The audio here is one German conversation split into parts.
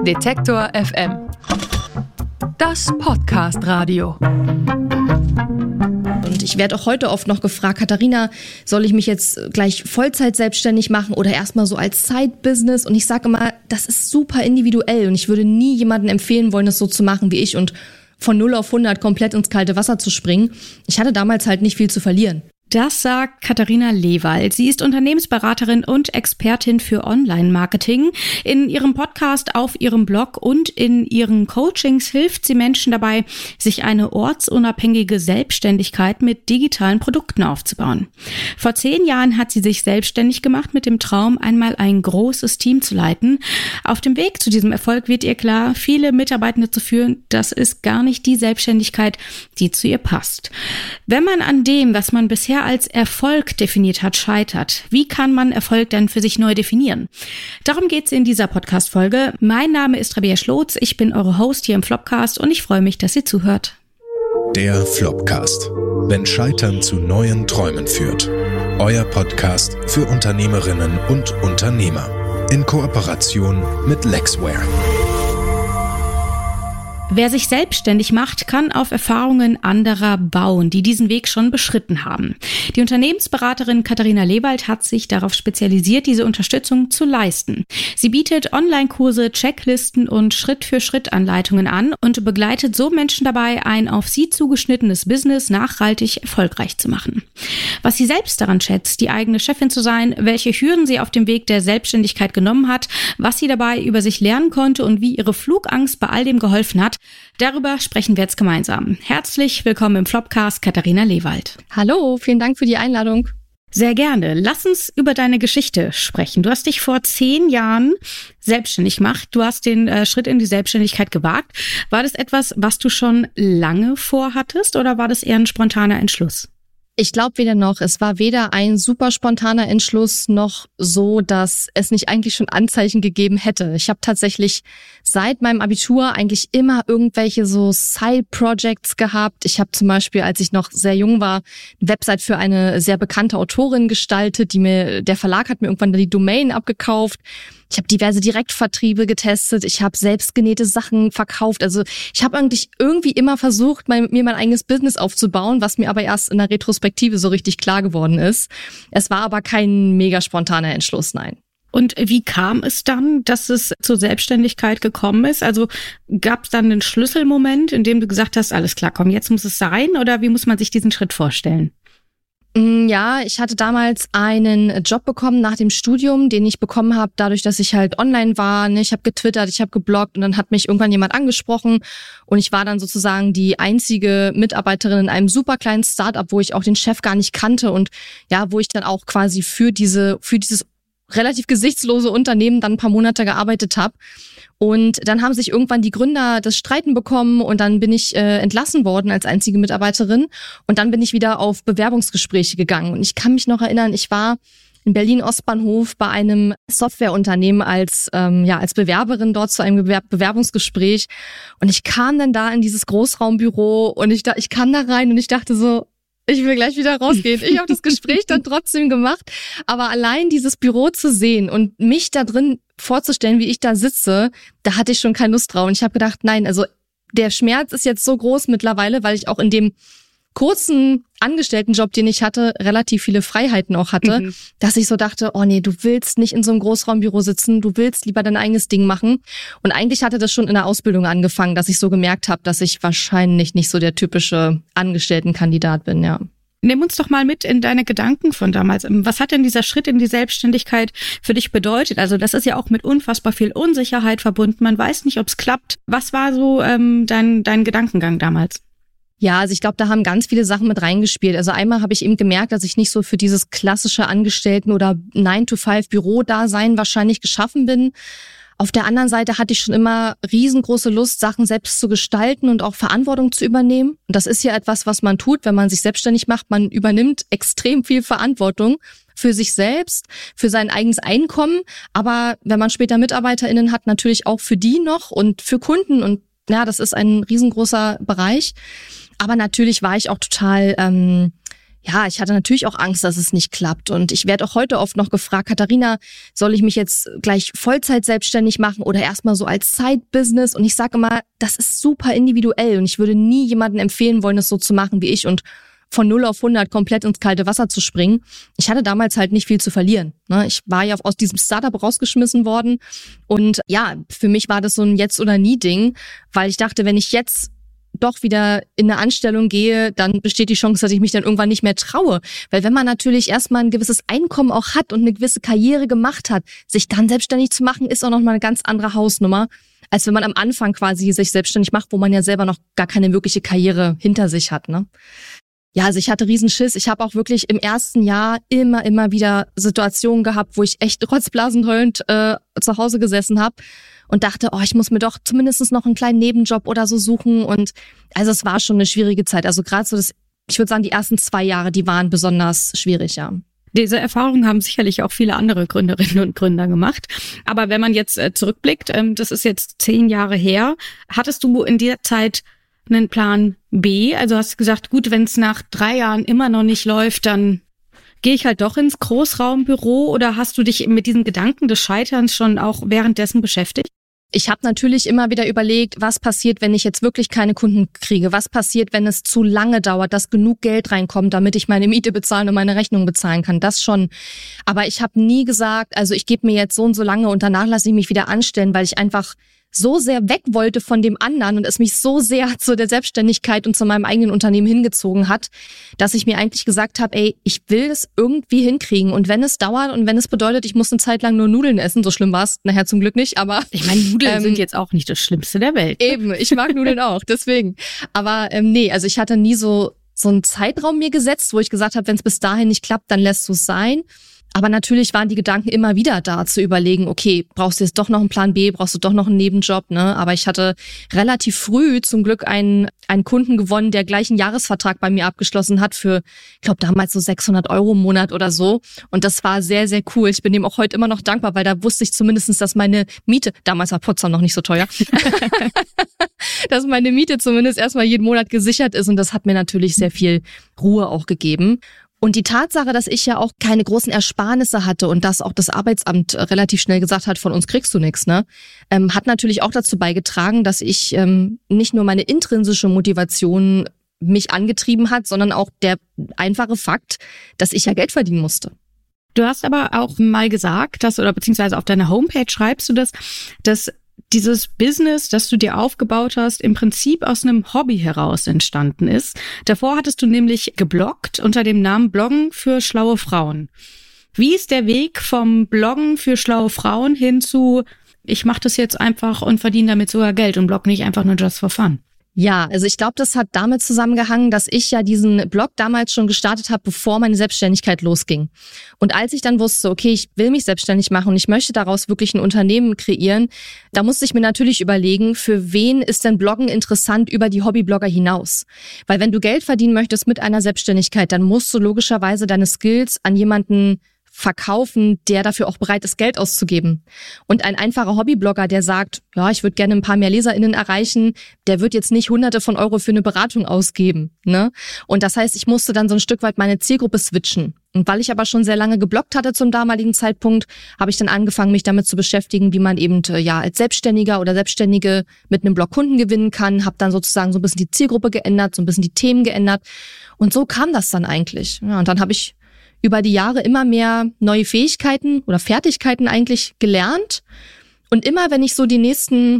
Detektor FM. Das Podcast-Radio. Und ich werde auch heute oft noch gefragt, Katharina, soll ich mich jetzt gleich Vollzeit selbstständig machen oder erstmal so als Side-Business? Und ich sage immer, das ist super individuell und ich würde nie jemandem empfehlen wollen, das so zu machen wie ich und von 0 auf 100 komplett ins kalte Wasser zu springen. Ich hatte damals halt nicht viel zu verlieren. Das sagt Katharina Lewald. Sie ist Unternehmensberaterin und Expertin für Online-Marketing. In ihrem Podcast, auf ihrem Blog und in ihren Coachings hilft sie Menschen dabei, sich eine ortsunabhängige Selbstständigkeit mit digitalen Produkten aufzubauen. Vor 10 Jahren hat sie sich selbstständig gemacht mit dem Traum, einmal ein großes Team zu leiten. Auf dem Weg zu diesem Erfolg wird ihr klar, viele Mitarbeitende zu führen, das ist gar nicht die Selbstständigkeit, die zu ihr passt. Wenn man an dem, was man bisher als Erfolg definiert hat, scheitert. Wie kann man Erfolg denn für sich neu definieren? Darum geht's in dieser Podcast-Folge. Mein Name ist Rabea Schlotz, ich bin eure Host hier im Flopcast und ich freue mich, dass ihr zuhört. Der Flopcast. Wenn Scheitern zu neuen Träumen führt. Euer Podcast für Unternehmerinnen und Unternehmer. In Kooperation mit Lexware. Wer sich selbstständig macht, kann auf Erfahrungen anderer bauen, die diesen Weg schon beschritten haben. Die Unternehmensberaterin Katharina Lewald hat sich darauf spezialisiert, diese Unterstützung zu leisten. Sie bietet Online-Kurse, Checklisten und Schritt-für-Schritt-Anleitungen an und begleitet so Menschen dabei, ein auf sie zugeschnittenes Business nachhaltig erfolgreich zu machen. Was sie selbst daran schätzt, die eigene Chefin zu sein, welche Hürden sie auf dem Weg der Selbstständigkeit genommen hat, was sie dabei über sich lernen konnte und wie ihre Flugangst bei all dem geholfen hat, darüber sprechen wir jetzt gemeinsam. Herzlich willkommen im Flopcast, Katharina Lewald. Hallo, vielen Dank für die Einladung. Sehr gerne. Lass uns über deine Geschichte sprechen. Du hast dich vor 10 Jahren selbstständig gemacht. Du hast den Schritt in die Selbstständigkeit gewagt. War das etwas, was du schon lange vorhattest oder war das eher ein spontaner Entschluss? Ich glaube weder noch. Es war weder ein super spontaner Entschluss noch so, dass es nicht eigentlich schon Anzeichen gegeben hätte. Ich habe tatsächlich seit meinem Abitur eigentlich immer irgendwelche so Side-Projects gehabt. Ich habe zum Beispiel, als ich noch sehr jung war, eine Website für eine sehr bekannte Autorin gestaltet. Der Verlag hat mir irgendwann die Domain abgekauft. Ich habe diverse Direktvertriebe getestet. Ich habe selbstgenähte Sachen verkauft. Also ich habe eigentlich irgendwie immer versucht, mir mein eigenes Business aufzubauen, was mir aber erst in der Retrospektive so richtig klar geworden ist. Es war aber kein mega spontaner Entschluss, nein. Und wie kam es dann, dass es zur Selbstständigkeit gekommen ist? Also gab es dann einen Schlüsselmoment, in dem du gesagt hast, alles klar, komm, jetzt muss es sein? Oder wie muss man sich diesen Schritt vorstellen? Ja, ich hatte damals einen Job bekommen nach dem Studium, den ich bekommen habe, dadurch, dass ich halt online war. Ich habe getwittert, ich habe gebloggt und dann hat mich irgendwann jemand angesprochen und ich war dann sozusagen die einzige Mitarbeiterin in einem super kleinen Startup, wo ich auch den Chef gar nicht kannte und ja, wo ich dann auch quasi für dieses relativ gesichtslose Unternehmen dann ein paar Monate gearbeitet habe. Und dann haben sich irgendwann die Gründer das Streiten bekommen und dann bin ich entlassen worden als einzige Mitarbeiterin und dann bin ich wieder auf Bewerbungsgespräche gegangen. Und ich kann mich noch erinnern, ich war in Berlin-Ostbahnhof bei einem Softwareunternehmen als Bewerberin dort zu einem Bewerbungsgespräch und ich kam dann da in dieses Großraumbüro und ich kam da rein und ich dachte so, ich will gleich wieder rausgehen. Ich habe das Gespräch dann trotzdem gemacht, aber allein dieses Büro zu sehen und mich da drin vorzustellen, wie ich da sitze, da hatte ich schon keine Lust drauf. Und ich habe gedacht, nein, also der Schmerz ist jetzt so groß mittlerweile, weil ich auch in dem kurzen Angestelltenjob, den ich hatte, relativ viele Freiheiten auch hatte, dass ich so dachte, oh nee, du willst nicht in so einem Großraumbüro sitzen, du willst lieber dein eigenes Ding machen. Und eigentlich hatte das schon in der Ausbildung angefangen, dass ich so gemerkt habe, dass ich wahrscheinlich nicht so der typische Angestelltenkandidat bin, ja. Nimm uns doch mal mit in deine Gedanken von damals. Was hat denn dieser Schritt in die Selbstständigkeit für dich bedeutet? Also das ist ja auch mit unfassbar viel Unsicherheit verbunden. Man weiß nicht, ob es klappt. Was war so dein Gedankengang damals? Ja, also ich glaube, da haben ganz viele Sachen mit reingespielt. Also einmal habe ich eben gemerkt, dass ich nicht so für dieses klassische Angestellten- oder 9-to-5-Büro-Dasein wahrscheinlich geschaffen bin. Auf der anderen Seite hatte ich schon immer riesengroße Lust, Sachen selbst zu gestalten und auch Verantwortung zu übernehmen. Und das ist ja etwas, was man tut, wenn man sich selbstständig macht. Man übernimmt extrem viel Verantwortung für sich selbst, für sein eigenes Einkommen. Aber wenn man später MitarbeiterInnen hat, natürlich auch für die noch und für Kunden. Und ja, das ist ein riesengroßer Bereich. Aber natürlich war ich auch total ja, ich hatte natürlich auch Angst, dass es nicht klappt. Und ich werde auch heute oft noch gefragt, Katharina, soll ich mich jetzt gleich Vollzeit selbstständig machen oder erstmal so als Side-Business? Und ich sage immer, das ist super individuell und ich würde nie jemandem empfehlen wollen, das so zu machen wie ich und von 0 auf 100 komplett ins kalte Wasser zu springen. Ich hatte damals halt nicht viel zu verlieren. Ich war ja aus diesem Startup rausgeschmissen worden und ja, für mich war das so ein Jetzt- oder Nie-Ding, weil ich dachte, wenn ich jetzt doch wieder in eine Anstellung gehe, dann besteht die Chance, dass ich mich dann irgendwann nicht mehr traue. Weil wenn man natürlich erstmal ein gewisses Einkommen auch hat und eine gewisse Karriere gemacht hat, sich dann selbstständig zu machen, ist auch nochmal eine ganz andere Hausnummer, als wenn man am Anfang quasi sich selbstständig macht, wo man ja selber noch gar keine wirkliche Karriere hinter sich hat, ne? Ja, also ich hatte Riesenschiss. Ich habe auch wirklich im ersten Jahr immer wieder Situationen gehabt, wo ich echt rotzblasend heulend zu Hause gesessen habe und dachte, ich muss mir doch zumindest noch einen kleinen Nebenjob oder so suchen. Und also es war schon eine schwierige Zeit. Also gerade so ich würde sagen, die ersten 2 Jahre, die waren besonders schwierig, ja. Diese Erfahrungen haben sicherlich auch viele andere Gründerinnen und Gründer gemacht. Aber wenn man jetzt zurückblickt, das ist jetzt 10 Jahre her, hattest du in der Zeit einen Plan B? Also hast du gesagt, gut, wenn es nach 3 Jahren immer noch nicht läuft, dann gehe ich halt doch ins Großraumbüro, oder hast du dich mit diesen Gedanken des Scheiterns schon auch währenddessen beschäftigt? Ich habe natürlich immer wieder überlegt, was passiert, wenn ich jetzt wirklich keine Kunden kriege? Was passiert, wenn es zu lange dauert, dass genug Geld reinkommt, damit ich meine Miete bezahlen und meine Rechnung bezahlen kann? Das schon. Aber ich habe nie gesagt, also ich gebe mir jetzt so und so lange und danach lasse ich mich wieder anstellen, weil ich einfach so sehr weg wollte von dem anderen und es mich so sehr zu der Selbstständigkeit und zu meinem eigenen Unternehmen hingezogen hat, dass ich mir eigentlich gesagt habe, ich will es irgendwie hinkriegen. Und wenn es dauert und wenn es bedeutet, ich muss eine Zeit lang nur Nudeln essen, so schlimm war es nachher zum Glück nicht, aber ich meine, Nudeln sind jetzt auch nicht das Schlimmste der Welt. Eben, ich mag Nudeln auch, deswegen. Aber nee, also ich hatte nie so einen Zeitraum mir gesetzt, wo ich gesagt habe, wenn es bis dahin nicht klappt, dann lässt du es sein. Aber natürlich waren die Gedanken immer wieder da, zu überlegen, okay, brauchst du jetzt doch noch einen Plan B, brauchst du doch noch einen Nebenjob, ne? Aber ich hatte relativ früh zum Glück einen Kunden gewonnen, der gleich einen Jahresvertrag bei mir abgeschlossen hat für, ich glaube damals so 600 € im Monat oder so. Und das war sehr, sehr cool. Ich bin dem auch heute immer noch dankbar, weil da wusste ich zumindest, dass meine Miete, damals war Potsdam noch nicht so teuer, dass meine Miete zumindest erstmal jeden Monat gesichert ist. Und das hat mir natürlich sehr viel Ruhe auch gegeben. Und die Tatsache, dass ich ja auch keine großen Ersparnisse hatte und dass auch das Arbeitsamt relativ schnell gesagt hat, von uns kriegst du nichts, ne, hat natürlich auch dazu beigetragen, dass ich nicht nur meine intrinsische Motivation mich angetrieben hat, sondern auch der einfache Fakt, dass ich ja Geld verdienen musste. Du hast aber auch mal gesagt, beziehungsweise auf deiner Homepage schreibst du dass dieses Business, das du dir aufgebaut hast, im Prinzip aus einem Hobby heraus entstanden ist. Davor hattest du nämlich gebloggt unter dem Namen Bloggen für schlaue Frauen. Wie ist der Weg vom Bloggen für schlaue Frauen hin zu, ich mache das jetzt einfach und verdiene damit sogar Geld und blogge nicht einfach nur just for fun? Ja, also ich glaube, das hat damit zusammengehangen, dass ich ja diesen Blog damals schon gestartet habe, bevor meine Selbstständigkeit losging. Und als ich dann wusste, okay, ich will mich selbstständig machen und ich möchte daraus wirklich ein Unternehmen kreieren, da musste ich mir natürlich überlegen, für wen ist denn Bloggen interessant über die Hobbyblogger hinaus? Weil wenn du Geld verdienen möchtest mit einer Selbstständigkeit, dann musst du logischerweise deine Skills an jemanden verkaufen, der dafür auch bereit ist, Geld auszugeben. Und ein einfacher Hobbyblogger, der sagt, ja, ich würde gerne ein paar mehr LeserInnen erreichen, der wird jetzt nicht Hunderte von Euro für eine Beratung ausgeben, ne? Und das heißt, ich musste dann so ein Stück weit meine Zielgruppe switchen. Und weil ich aber schon sehr lange gebloggt hatte zum damaligen Zeitpunkt, habe ich dann angefangen, mich damit zu beschäftigen, wie man eben als Selbstständiger oder Selbstständige mit einem Blog Kunden gewinnen kann. Habe dann sozusagen so ein bisschen die Zielgruppe geändert, so ein bisschen die Themen geändert. Und so kam das dann eigentlich. Ja, und dann habe ich über die Jahre immer mehr neue Fähigkeiten oder Fertigkeiten eigentlich gelernt. Und immer, wenn ich so die nächste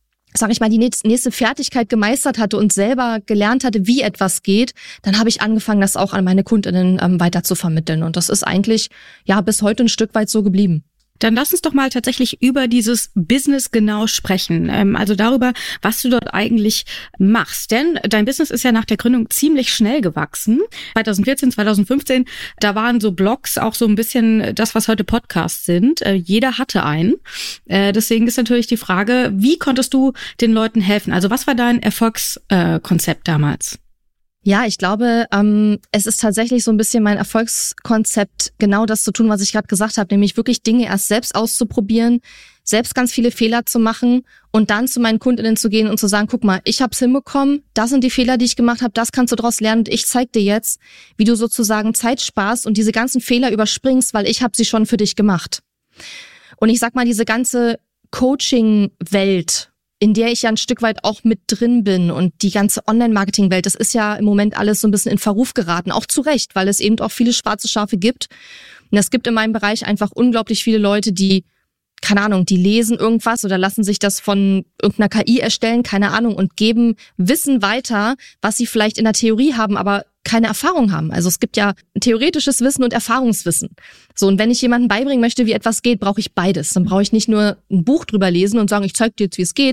Fertigkeit gemeistert hatte und selber gelernt hatte, wie etwas geht, dann habe ich angefangen, das auch an meine KundInnen weiter zu vermitteln. Und das ist eigentlich bis heute ein Stück weit so geblieben. Dann lass uns doch mal tatsächlich über dieses Business genau sprechen. Also darüber, was du dort eigentlich machst. Denn dein Business ist ja nach der Gründung ziemlich schnell gewachsen. 2014, 2015, da waren so Blogs auch so ein bisschen das, was heute Podcasts sind. Jeder hatte einen. Deswegen ist natürlich die Frage, wie konntest du den Leuten helfen? Also was war dein Erfolgskonzept damals? Ja, ich glaube, es ist tatsächlich so ein bisschen mein Erfolgskonzept, genau das zu tun, was ich gerade gesagt habe, nämlich wirklich Dinge erst selbst auszuprobieren, selbst ganz viele Fehler zu machen und dann zu meinen KundInnen zu gehen und zu sagen, guck mal, ich hab's hinbekommen, das sind die Fehler, die ich gemacht habe, das kannst du daraus lernen und ich zeig dir jetzt, wie du sozusagen Zeit sparst und diese ganzen Fehler überspringst, weil ich habe sie schon für dich gemacht. Und ich sag mal, diese ganze Coaching-Welt, in der ich ja ein Stück weit auch mit drin bin und die ganze Online-Marketing-Welt, das ist ja im Moment alles so ein bisschen in Verruf geraten, auch zu Recht, weil es eben auch viele schwarze Schafe gibt. Und es gibt in meinem Bereich einfach unglaublich viele Leute, die, keine Ahnung, die lesen irgendwas oder lassen sich das von irgendeiner KI erstellen, keine Ahnung, und geben Wissen weiter, was sie vielleicht in der Theorie haben, aber keine Erfahrung haben. Also es gibt ja theoretisches Wissen und Erfahrungswissen. So, und wenn ich jemandem beibringen möchte, wie etwas geht, brauche ich beides. Dann brauche ich nicht nur ein Buch drüber lesen und sagen, ich zeige dir jetzt, wie es geht,